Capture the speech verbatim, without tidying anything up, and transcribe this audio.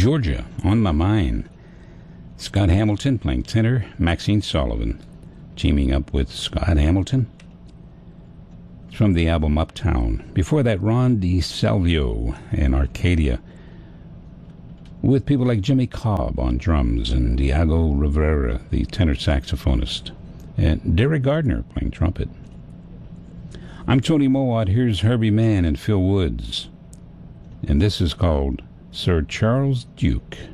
Georgia, On My Mind. Scott Hamilton playing tenor, Maxine Sullivan teaming up with Scott Hamilton. It's from the album Uptown. Before that, Ron DeSalvio and Arcadia, with people like Jimmy Cobb on drums and Diego Rivera, the tenor saxophonist, and Derek Gardner playing trumpet. I'm Tony Mowat. Here's Herbie Mann and Phil Woods, and this is called Sir Charles Duke.